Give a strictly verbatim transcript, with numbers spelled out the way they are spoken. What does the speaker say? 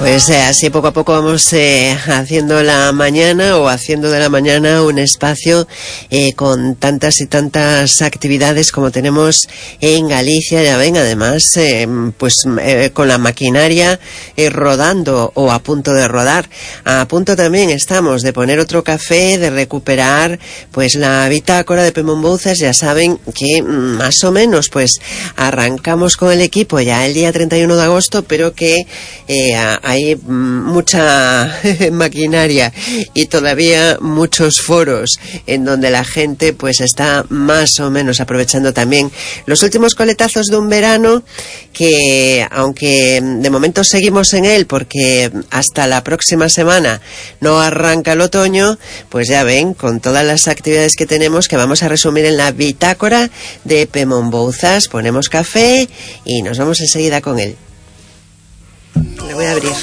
Pues eh, así poco a poco vamos eh, haciendo la mañana o haciendo de la mañana un espacio eh, con tantas y tantas actividades como tenemos en Galicia. Ya ven, además, eh, pues eh, con la maquinaria eh, rodando o a punto de rodar. A punto también estamos de poner otro café, de recuperar pues la bitácora de Pemón Bouzas. Ya saben que más o menos pues arrancamos con el equipo ya el día treinta y uno de agosto, pero que eh, hay mucha maquinaria y todavía muchos foros en donde la gente pues está más o menos aprovechando también los últimos coletazos de un verano que, aunque de momento seguimos en él porque hasta la próxima semana no arranca el otoño, pues ya ven, con todas las actividades que tenemos, que vamos a resumir en la bitácora de Pemón Bouzas. Ponemos café y nos vamos enseguida con él. Le voy a abrir.